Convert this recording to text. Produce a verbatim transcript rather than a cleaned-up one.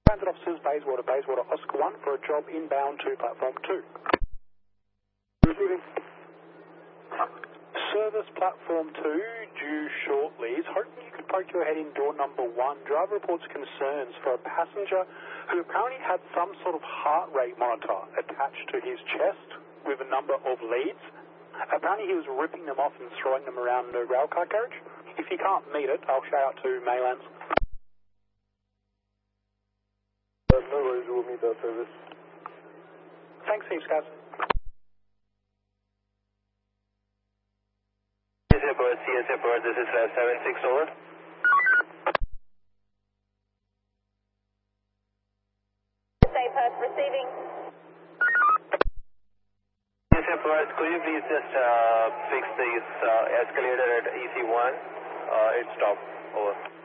Transit officers, Bayswater, Bayswater, Oscar one for a job inbound to platform two. Receiving. Service platform two due shortly. Is hoping you could poke your head in door number one. Driver reports concerns for a passenger who apparently had some sort of heart rate monitor attached to his chest with a number of leads. Apparently he was ripping them off and throwing them around the railcar carriage. If you can't meet it, I'll shout out to Maylands. Uh, no worries, we'll meet that service. Thanks, heaps, guys. C S A Bird, C S A Bird, this is uh, seven six over. C S A Perth receiving. C S A Bird, could you please just uh, fix this uh, escalator at E C one? Uh, it's stopped. Over.